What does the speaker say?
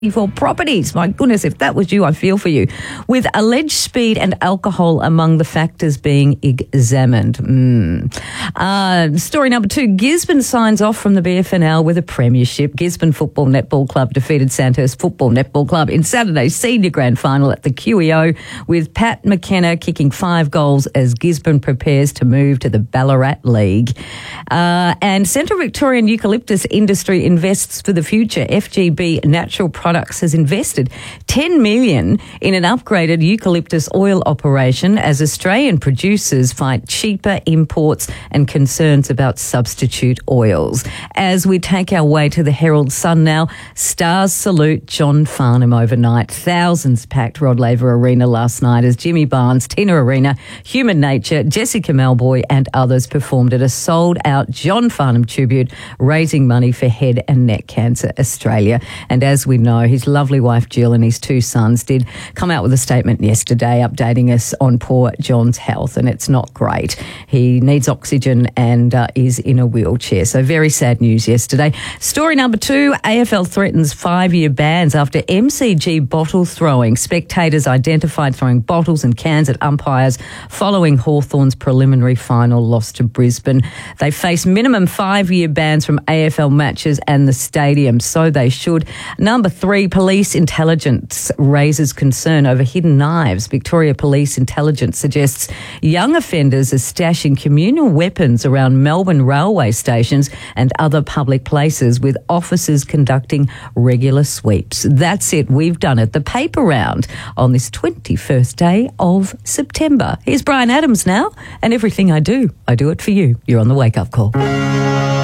for properties. My goodness, if that was you, I feel for you. With alleged speed and alcohol among the factors being examined. Story number 2, Gisborne signs off from the BFNL with a premiership. Gisborne Football Netball Club defeated Sandhurst Football Netball Club in Saturday's senior grand final at the QEO, with Pat McKenna kicking 5 goals as Gisborne prepares to move to the Ballarat League. And Central Victorian Eucalyptus Industry invests for the future. FGB Natural Products has invested $10 million in an upgraded eucalyptus oil operation as Australian producers fight cheaper imports and concerns about substitute oils. As we take our way to the Herald Sun now, stars salute John Farnham overnight. Thousands packed Rod Laver Arena last night as Jimmy Barnes, Tina Arena, Human Nature, Jessica Malboy and others performed at a sold-out John Farnham tribute, raising money for Head and Neck Cancer Australia. And as we know, his lovely wife Jill and his 2 sons did come out with a statement yesterday updating us on poor John's health, and it's not great. He needs oxygen and is in a wheelchair. So very sad news yesterday. Story number 2, AFL threatens 5-year bans after MCG bottle throwing. Spectators identified throwing bottles and cans at umpires following Hawthorn's preliminary final loss to Brisbane. They face minimum 5-year bans from AFL matches and the stadium, so they should. Number 3, police intelligence raises concern over hidden knives. Victoria Police Intelligence suggests young offenders are stashing communal weapons around Melbourne railway stations and other public places, with officers conducting regular sweeps. That's it. We've done it. The paper round on this 21st day of September. Here's Brian Adams now, and everything I do it for you. You're on the Wake Up Call.